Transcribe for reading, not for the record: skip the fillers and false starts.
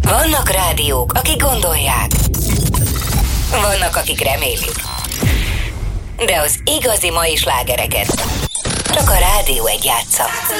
Vannak rádiók, akik gondolják. Vannak, akik remélik. De az igazi mai slágereket csak a Rádió 1 játsza.